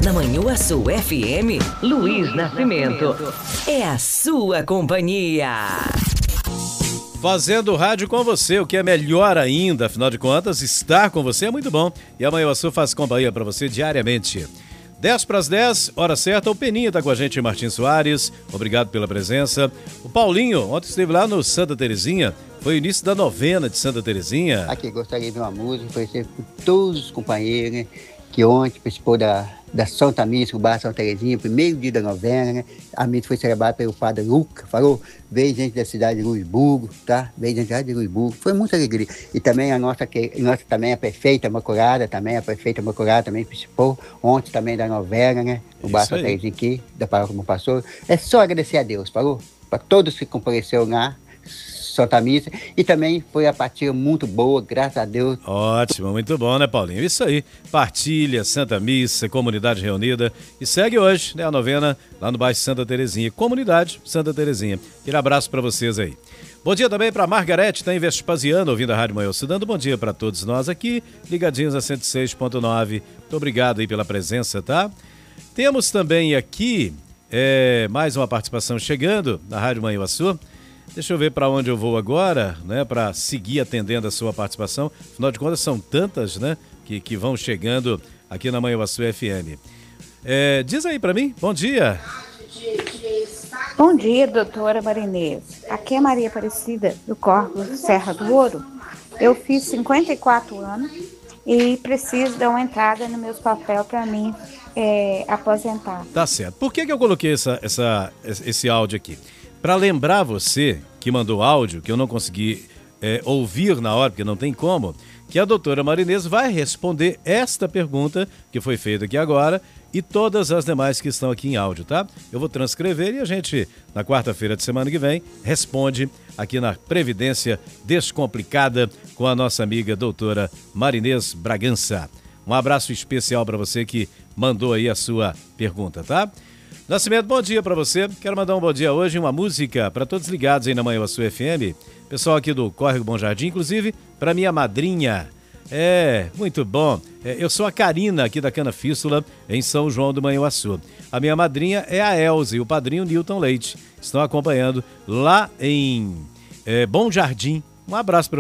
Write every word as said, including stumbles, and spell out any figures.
Na Manhuaçu F M, Luiz Nascimento. É a sua companhia. Fazendo rádio com você, o que é melhor ainda, afinal de contas, estar com você é muito bom. E a Manhuaçu faz companhia para você diariamente. dez para as dez, hora certa, o Peninha tá com a gente, Martim Soares, obrigado pela presença. O Paulinho, ontem esteve lá no Santa Terezinha, foi o início da novena de Santa Terezinha. Aqui, gostaria de uma música, conhecer por todos os companheiros, né, que ontem participou da, da Santa Missa, o Bar Santa Terezinha, primeiro dia da novena, né, a missa foi celebrada pelo padre Luca, falou, veio gente da cidade de Luisburgo, tá? Veio gente da cidade de Luisburgo, foi muita alegria. E também a nossa, que, nossa também a prefeita Maculada, também a prefeita Maculada também participou, ontem também da novena, né, o Bar Santa Terezinha aqui, da paróquia como pastor. É só agradecer a Deus, falou? Para todos que compareceram lá, Santa Missa, e também foi a partilha muito boa, graças a Deus. Ótimo, muito bom, né, Paulinho? Isso aí, partilha, Santa Missa, comunidade reunida, e segue hoje, né, a novena lá no bairro Santa Terezinha, comunidade Santa Terezinha. Aquele abraço para vocês aí. Bom dia também para Margarete, tá em Vespasiano, ouvindo a Rádio Manhuaçu, dando bom dia para todos nós aqui, ligadinhos a cento e seis ponto nove. Muito obrigado aí pela presença, tá? Temos também aqui é, mais uma participação chegando na Rádio Manhuaçu. Deixa eu ver para onde eu vou agora, né, para seguir atendendo a sua participação. Afinal de contas, são tantas, né, que, que vão chegando aqui na Manhuaçu F M. É, diz aí para mim, bom dia. Bom dia, doutora Marinês. Aqui é Maria Aparecida, do Corpus Serra do Ouro. Eu fiz cinquenta e quatro anos e preciso dar uma entrada nos meus papéis para mim é, aposentar. Tá certo. Por que que eu coloquei essa, essa, esse áudio aqui? Para lembrar você que mandou áudio, que eu não consegui é, ouvir na hora, porque não tem como, que a doutora Marinês vai responder esta pergunta que foi feita aqui agora e todas as demais que estão aqui em áudio, tá? Eu vou transcrever e a gente, na quarta-feira de semana que vem, responde aqui na Previdência Descomplicada com a nossa amiga doutora Marinês Bragança. Um abraço especial para você que mandou aí a sua pergunta, tá? Nascimento, bom dia para você. Quero mandar um bom dia hoje, uma música para todos ligados aí na Manhuaçu F M. Pessoal aqui do Córrego Bom Jardim, inclusive para minha madrinha. É, muito bom. É, eu sou a Karina aqui da Cana Fístula, em São João do Manhuaçu. A minha madrinha é a Elza e o padrinho Newton Leite. Estão acompanhando lá em é, Bom Jardim. Um abraço para